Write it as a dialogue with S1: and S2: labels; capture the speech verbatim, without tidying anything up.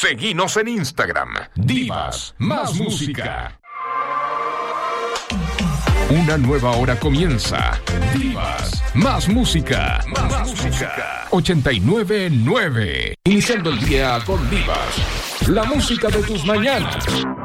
S1: Seguinos en Instagram. Divas más música. Una nueva hora comienza. Divas más música. Más, más música. ochenta y nueve punto nueve. Iniciando el día con Divas. La música de tus mañanas.